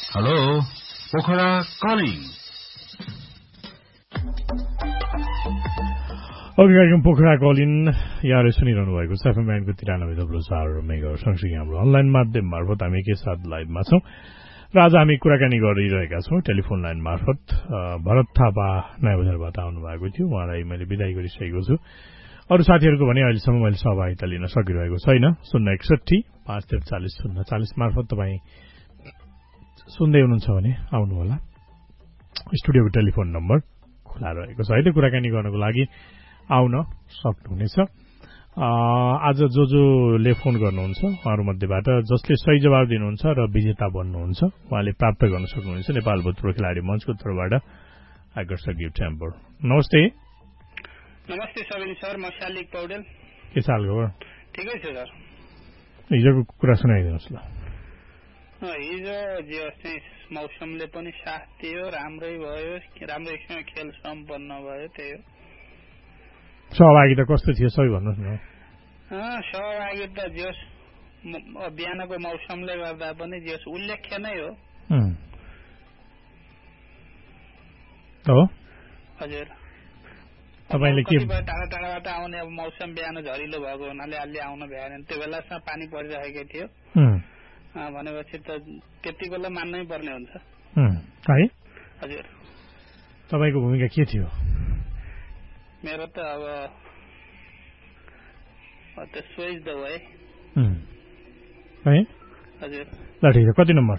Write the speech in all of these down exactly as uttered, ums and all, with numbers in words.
Hello Pokhara calling okay कार्यक्रम Pokhara calling यहाँले सुनिरहनु भएको छ एफएम ब्यान्डको तिरानब्बे दशमलव चार मेगा सँगसँगै हाम्रो अनलाइन माध्यम मार्फत हामी के साथ लाइभमा छौं र आज हामी कुराकानी गरिरहेका छौं टेलिफोन लाइन मार्फत भरत थापा नयाँ बजारबाट आउनु भएको थियो उहाँलाई मैले बिदाई गरिसकेको छु अरू साथीहरूको भने अहिलेसम्म मैले सहभागिता लिन सकिरहेको छैन शून्य एकसठी पाँच त्रिचालिस शून्य चालिस मार्फत तपाईँ सुन्दै हुनुहुन्छ भने आउनुहोला स्टुडियोको टेलिफोन नम्बर खुला रहेको छ अहिले कुराकानी गर्नको लागि आउन सक्नुहुनेछ आज जो जोले फोन गर्नुहुन्छ उहाँहरूमध्येबाट जसले सही जवाब दिनुहुन्छ र विजेता बन्नुहुन्छ उहाँले प्राप्त गर्न सक्नुहुन्छ नेपाल भूतपूर्व खेलाडी मञ्चको तर्फबाट आकर्षक गिफ्ट ह्याम्पर नमस्ते नमस्ते सबिन सर म शालिक पौडेल के चाल खबर ठिकै छ सर हिजोको कुरा सुनाइदिनुहोस् ल हिजो जे अस्ति मौसमले पनि साथ दियो राम्रै भयो राम्रैसँग खेल सम्पन्न भयो त्यही हो सहभागिता कस्तो थियो सबै भन्नुहोस् न सहभागिता जस बिहानको मौसमले गर्दा पनि जस उल्लेख्य नै हो हो हजुर तपाईले के टाढा टाढाबाट आउने अब मौसम बिहान झरिलो भएको हुनाले अलि आउन भएन त्यो बेलासम्म पानी परिरहेको थियो भनेपछि त त्यति बेला मान्नै पर्ने हुन्छ है हजुर तपाईको भूमिका के थियो मेरो त अब त्यो सोच द भए है हजुर ल ठिक छ कति नम्बर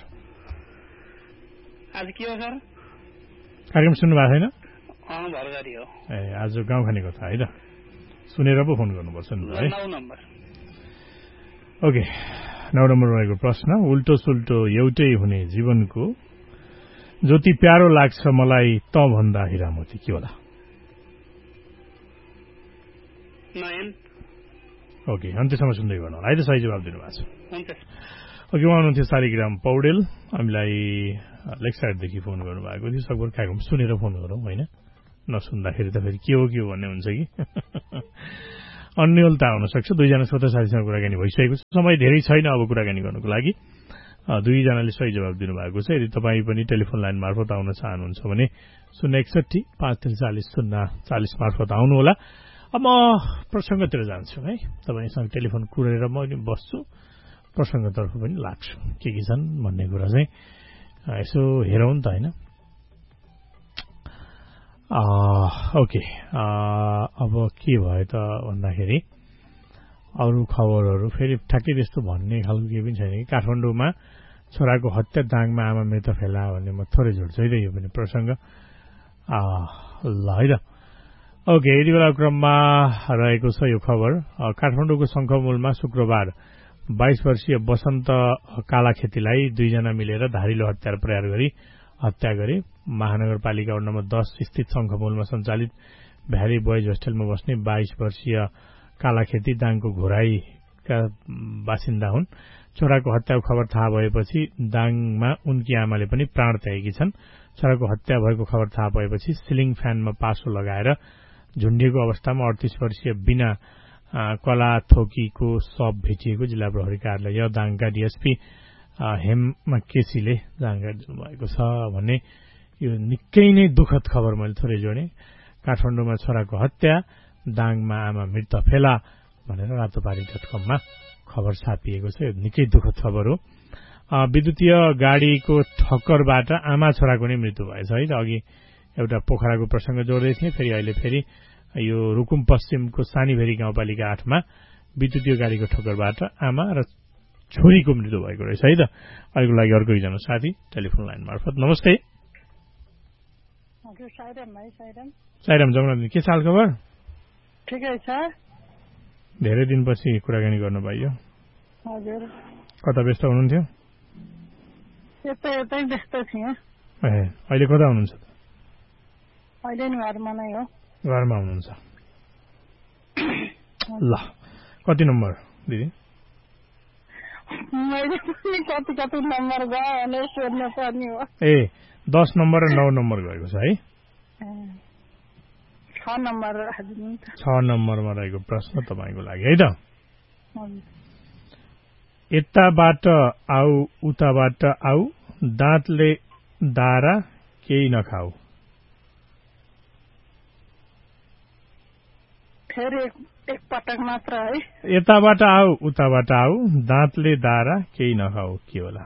आज के हो सर कार्यक्रम सुन्नु भएको छैन अँ भरगरी हो ए आज गाउँ खाने कथा है त सुनेर पो फोन गर्नुपर्छ नि है नौ नम्बर ओके नौ नम्बर रहेको प्रश्न उल्टो सुल्टो एउटै हुने जीवनको जति प्यारो लाग्छ मलाई त भन्दा हिरामती के होला नयन ओके अन्त्यसम्म सुन्दै गर्नु होला है त सही जवाब दिनुभएको छ हुन्छ ओके उहाँ हुनुहुन्थ्यो शालिग्राम पौडेल हामीलाई लेफ्ट साइडदेखि फोन गर्नुभएको थियो सकभर खाएको सुनेर फोन गरौँ होइन नसुन्दाखेरि त फेरि के हो के हो भन्ने हुन्छ कि अन्यलता हुन सक्छ दुईजना श्रोता साथीसँग कुराकानी भइसकेको छ समय धेरै छैन अब कुराकानी गर्नको लागि दुईजनाले सही जवाब दिनुभएको छ यदि तपाईँ पनि टेलिफोन लाइन मार्फत आउन चाहनुहुन्छ भने शून्य एकसठी पाँच त्रिचालिस शून्य चालिस मार्फत आउनुहोला अब म प्रसङ्गतिर जान्छु है तपाईँसँग टेलिफोन कुरेर म बस्छु प्रसङ्गतर्फ पनि लाग्छु के के छन् भन्ने कुरा चाहिँ यसो हेरौँ नि त होइन ओके अब के भयो त भन्दाखेरि अरू खबरहरू फेरि ठ्याक्कै त्यस्तो भन्ने खालको केही पनि छैन कि काठमाडौँमा छोराको हत्या दाङमा आमा मृत फेला भन्ने म थोरै झुट्छ है त यो पनि प्रसङ्ग ल है त ओके यति बेला क्रममा रहेको छ यो खबर काठमाडौँको शङ्खमूलमा शुक्रबार बाइस वर्षीय बसन्त कालाखेतीलाई दुईजना मिलेर धारिलो हतियार प्रहार गरी हत्या गरे महानगरपालिका वडा नम्बर दस स्थित शङ्खमूलमा सञ्चालित भ्याली बोइज होस्टेलमा बस्ने बाइस वर्षीय कालाखेती दाङको घोराईका बासिन्दा हुन् छोराको हत्याको खबर थाहा भएपछि दाङमा उनकी आमाले पनि प्राण त्यागेकी छन् छोराको हत्या भएको खबर थाहा भएपछि सिलिङ फ्यानमा पासो लगाएर झुन्डिएको अवस्थामा अडतीस वर्षीय बिना कला थोकीको शव भेटिएको जिल्ला प्रहरी कार्यालय दाङका डीएसपी हेम केसीले जानकारी दिनुभएको छ भने यो निकै नै दुःखद खबर मैले थोरै जोडेँ काठमाडौँमा छोराको हत्या दाङमा आमा मृत फेला भनेर रातोपारी डट कममा खबर छापिएको छ यो निकै दुःखद खबर हो विद्युतीय गाडीको ठक्करबाट आमा छोराको नै मृत्यु भएछ है त अघि एउटा पोखराको प्रसङ्ग जोड्दै थिएँ फेरि अहिले फेरि यो रुकुम पश्चिमको सानीभेरी गाउँपालिका आठमा विद्युतीय गाडीको ठक्करबाट आमा र छोरीको मृत्यु भएको रहेछ है त अहिलेको लागि अर्को एकजना साथी टेलिफोन लाइन मार्फत नमस्ते साइराम जमना के चाल खबर ठिकै छ धेरै दिनपछि कुराकानी गर्न पाइयो हजुर कता व्यस्त हुनुहुन्थ्यो यतै यतै व्यस्त थिएँ ए अहिले कता हुनुहुन्छ अहिले नि घरमा नै हो घरमा हुनुहुन्छ ल कति नम्बर दिदी मैले पनि कति कति नम्बर गयो भने सोध्नु पर्ने हो ए दस नम्बर र नौ नम्बर गएको छ है छ नम्बर छ नम्बरमा रहेको प्रश्न तपाईँको लागि है त यताबाट आऊ उताबाट आऊ दाँतले दारा केही नखाऊ। फेरि एक पटक मात्र है। यताबाट आऊ उताबाट आऊ दाँतले दारा केही नखाऊ के होला?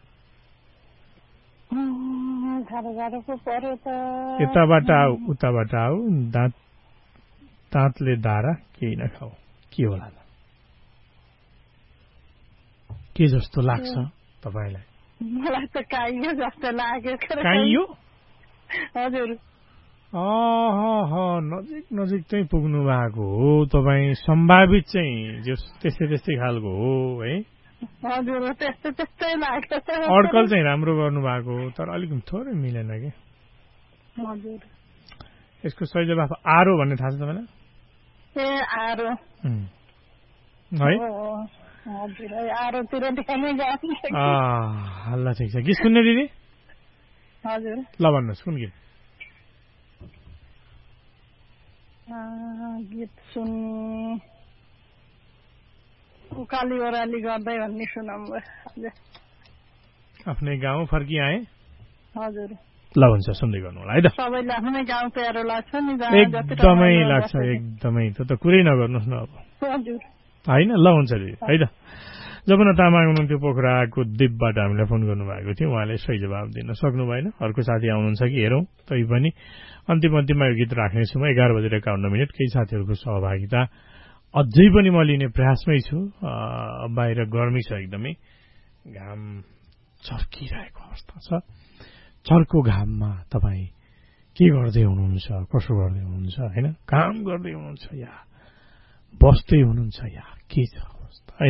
यताबाट आऊ उताबाट आऊ दाँत दाँतले दारा केही नखाऊ के होला? के जस्तो लाग्छ तपाईलाई? मलाई त काइयो जस्तो लाग्यो। काइयो? हजुर। अह नजिक नजिक चाहिँ पुग्नु भएको हो तपाईँ। सम्भावित चाहिँ त्यस्तै त्यस्तै खालको हो है? हजुर त्यस्तै त्यस्तै लाग्यो। अड्कल चाहिँ राम्रो गर्नु भएको हो तर अलिक थोरै मिलेन कि। हजुर। यसको सही जवाफ आरो भन्ने थाहा छ तपाईँलाई? ए आरो है? हजुर आरोतिर ध्यानै जान्छ। अँ ल ठिक छ। गीत सुन्ने दिदी? हजुर। ल भन्नुहोस् कुन गीत? गीत सुन्ने उकाली ओह्राली गर्दै भन्ने सुनाउँ। हजुर। आफ्नै गाउँ फर्की आए? हजुर। ल हुन्छ सुन्दै गर्नु होला है त। सबैले आफ्नै गाउँ प्यारो लाग्छ नि। एकदमै लाग्छ एकदमै। त्यो त कुरै नगर्नुहोस् न अब। हजुर। होइन ल हुन्छ दिदी है त। जमुना तामाङ हुनुहुन्थ्यो पोखराको दिपबाट हामीलाई फोन गर्नुभएको थियो। उहाँले सही जवाब दिन सक्नु भएन। अर्को साथी आउनुहुन्छ कि हेरौँ। तै पनि अन्तिम अन्तिममा यो गीत राख्नेछु म। एघार बजेर एकाउन्न मिनट। केही साथीहरूको सहभागिता अझै पनि म लिने प्रयासमै छु। बाहिर गर्मी छ एकदमै। घाम चर्किरहेको अवस्था छ। चर्को घाममा तपाईँ के गर्दै हुनुहुन्छ? कसो गर्दै हुनुहुन्छ? होइन काम गर्दै हुनुहुन्छ या बस्दै हुनुहुन्छ या के छ अवस्था होइन?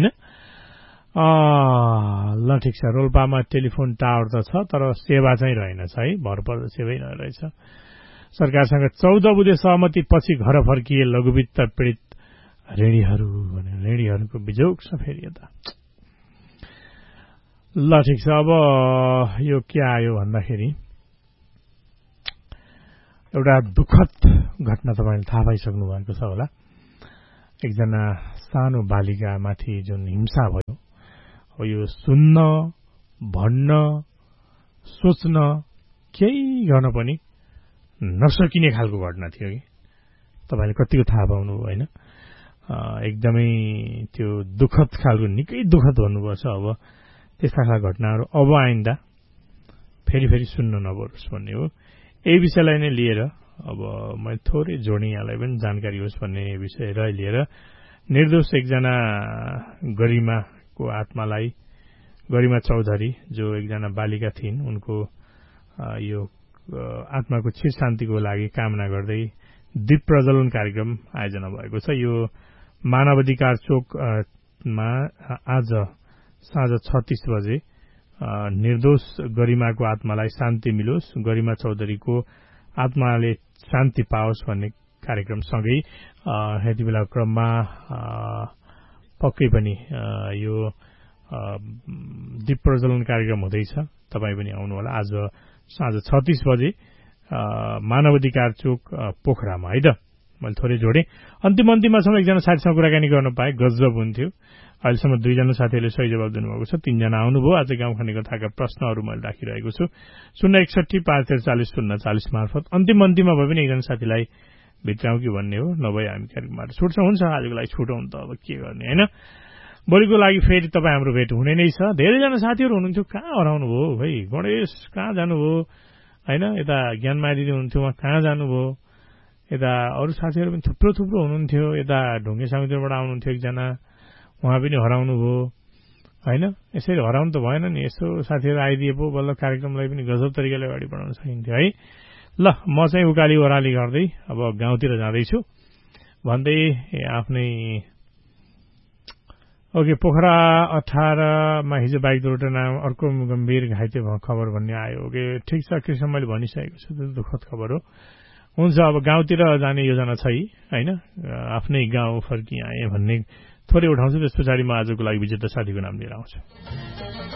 ल ठिक छ। रोल्पामा टेलिफोन टावर त छ तर सेवा चाहिँ रहेनछ है। भर पर्दा सेवै नरहेछ। सरकारसँग चौध बुधे सहमति पछि घर फर्किए लघुवित्त पीडित ऋणीहरू भने ऋणीहरूको बिजोग छ फेरि यता। ल ठिक छ। अब यो के आयो भन्दाखेरि एउटा दुःखद घटना तपाईँले थाहा पाइसक्नु भएको छ होला। एकजना सानो बालिकामाथि जुन हिंसा भयो हो यो सुन्न भन्न सोच्न केही गर्न पनि नसकिने खालको घटना थियो कि। तपाईँले कतिको थाहा पाउनु होइन? एकदमै त्यो दुःखद खालको निकै दुःखद भन्नुपर्छ। अब त्यस्ता खालका घटनाहरू अब आइन्दा फेरि फेरि सुन्न नपरोस् भन्ने हो। यही विषयलाई नै लिएर अब मैले थोरै जोडेँ यहाँलाई पनि जानकारी होस् भन्ने विषयलाई लिएर निर्दोष एकजना गरिमाको आत्मालाई गरिमा चौधरी जो एकजना बालिका थिइन् उनको यो आत्माको चिर शान्तिको लागि कामना गर्दै दीप प्रज्वलन कार्यक्रम आयोजना भएको छ। यो मानवाधिकार चोकमा आज साँझ छत्तीस बजे निर्दोष गरिमाको आत्मालाई शान्ति मिलोस्, गरिमा चौधरीको आत्माले शान्ति पाओस् भन्ने कार्यक्रमसँगै यति बेला क्रममा पक्कै पनि यो दीप प्रज्वलन कार्यक्रम हुँदैछ। तपाईँ पनि आउनुहोला आज साँझ छत्तीस बजे मानवाधिकार चोक पोखरामा है त। मैले थोरै जोडेँ। अन्तिम अन्तिममा एकजना साथीसँग कुराकानी गर्न पाएँ गजब हुन्थ्यो। अहिलेसम्म दुईजना साथीहरूले सही जवाब दिनुभएको छ। तीनजना आउनुभयो। आज गाउँ खाने कथाका प्रश्नहरू मैले राखिरहेको छु। शून्य एकसठी पाँच त्रिचालिस शून्य चालिस मार्फत अन्तिम अन्तिममा भए पनि एकजना साथीलाई भित्राउँ कि भन्ने हो। नभए हामी कार्यक्रमबाट छुट्छ हुन्छ। आजको लागि छुटाउँ त अब के गर्ने होइन। भोलिको लागि फेरि तपाईँ हाम्रो भेट हुने नै छ। धेरैजना साथीहरू हुनुहुन्थ्यो कहाँ हराउनु भयो भाइ? गणेश कहाँ जानुभयो होइन? यता ज्ञानमाया दिदी हुनुहुन्थ्यो उहाँ कहाँ जानुभयो? यता अरू साथीहरू पनि थुप्रो थुप्रो हुनुहुन्थ्यो। यता ढुङ्गे सामुद्रबाट आउनुहुन्थ्यो एकजना उहाँ पनि हराउनु भयो होइन। यसरी हराउनु त भएन नि। यसो साथीहरू आइदिए पो बल्ल कार्यक्रमलाई पनि गजब तरिकाले अगाडि बढाउन सकिन्थ्यो है। ल म चाहिँ उकाली ओह्राली गर्दै अब गाउँतिर जाँदैछु भन्दै आफ्नै ओके पोखरा अठारमा हिजो बाइक दुर्घटना अर्को गम्भीर घाइते खबर भन्ने आयो। ओके ठिक छ कृष्ण मैले भनिसकेको छु। त्यो दुःखद खबर हो। हुन्छ अब गाउँतिर जाने योजना छ है होइन। आफ्नै गाउँ फर्की आएँ भन्ने थोरै उठाउँछु। त्यस पछाडि म आजको लागि विजेता साथीको नाम लिएर आउँछु।